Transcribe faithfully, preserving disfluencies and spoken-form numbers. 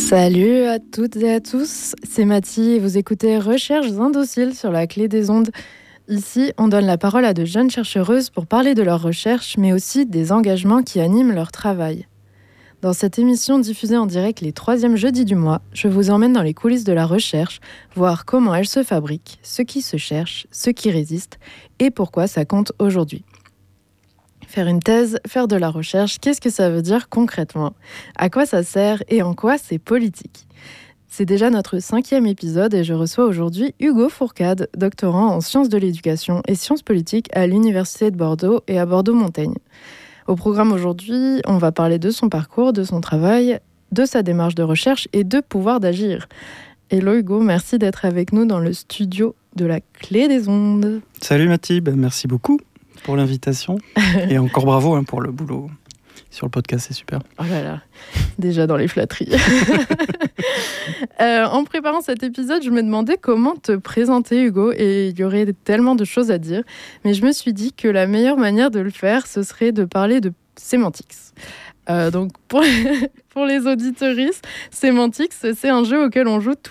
Salut à toutes et à tous, c'est Mathie et vous écoutez Recherches indociles sur la clé des ondes. Ici, on donne la parole à de jeunes chercheuses pour parler de leurs recherches, mais aussi des engagements qui animent leur travail. Dans cette émission diffusée en direct les troisièmes jeudis du mois, je vous emmène dans les coulisses de la recherche, voir comment elle se fabrique, ce qui se cherche, ce qui résiste et pourquoi ça compte aujourd'hui. Faire une thèse, faire de la recherche, qu'est-ce que ça veut dire concrètement ? À quoi ça sert et en quoi c'est politique ? C'est déjà notre cinquième épisode et je reçois aujourd'hui Hugo Fourcade, doctorant en sciences de l'éducation et sciences politiques à l'Université de Bordeaux et à Bordeaux-Montaigne. Au programme aujourd'hui, on va parler de son parcours, de son travail, de sa démarche de recherche et de pouvoir d'agir. Hello Hugo, merci d'être avec nous dans le studio de la Clé des Ondes. Salut Mathie, ben merci beaucoup pour l'invitation et encore bravo hein, pour le boulot sur le podcast, c'est super. Oh là là, déjà dans les flatteries. euh, en préparant cet épisode, je me demandais comment te présenter Hugo et il y aurait tellement de choses à dire, mais je me suis dit que la meilleure manière de le faire, ce serait de parler de sémantics. Euh, donc pour, pour les auditeuristes, sémantics, c'est un jeu auquel on joue